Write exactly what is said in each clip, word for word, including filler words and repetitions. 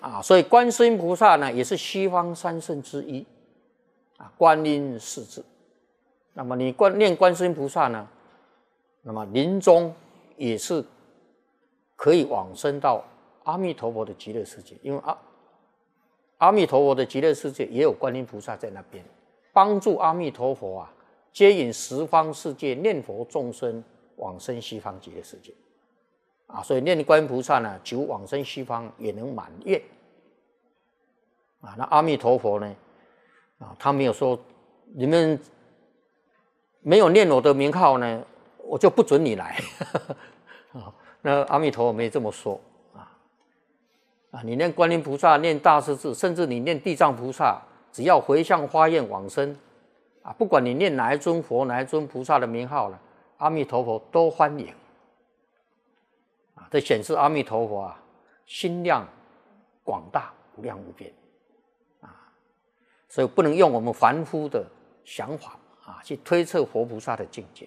啊，所以观世音菩萨呢，也是西方三圣之一啊，观音四字。那么你观念观世音菩萨呢，那么临终也是可以往生到阿弥陀佛的极乐世界，因为阿阿弥陀佛的极乐世界也有观音菩萨在那边，帮助阿弥陀佛啊，接引十方世界念佛众生往生西方极乐世界。啊，所以念观音菩萨呢，求往生西方也能满愿。啊，那阿弥陀佛呢，啊，他没有说你们没有念我的名号呢，我就不准你来。啊，那阿弥陀佛没这么说啊。啊，你念观音菩萨，念大势至，甚至你念地藏菩萨，只要回向发愿往生，啊，不管你念哪一尊佛、哪一尊菩萨的名号了，阿弥陀佛都欢迎。这显示阿弥陀佛啊，心量广大，无量无边啊，所以不能用我们凡夫的想法啊去推测佛菩萨的境界。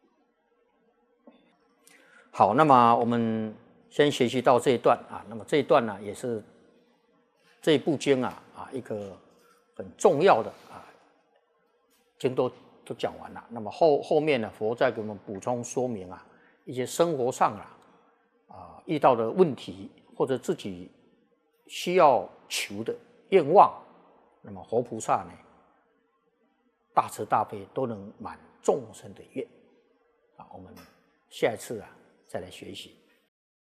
好，那么我们先学习到这一段啊，那么这一段呢，也是这一部经啊啊一个很重要的啊经都都讲完了。那么后后面呢，佛再给我们补充说明啊一些生活上啊。啊，遇到的问题或者自己需要求的愿望，那么活菩萨呢，大慈大悲都能满众生的愿。啊，我们下一次啊再来学习。